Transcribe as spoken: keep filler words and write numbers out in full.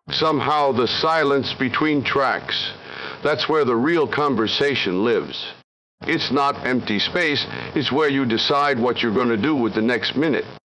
Somehow the silence between tracks, that's where the real conversation lives. It's not empty space, it's where you decide what you're going to do with the next minute.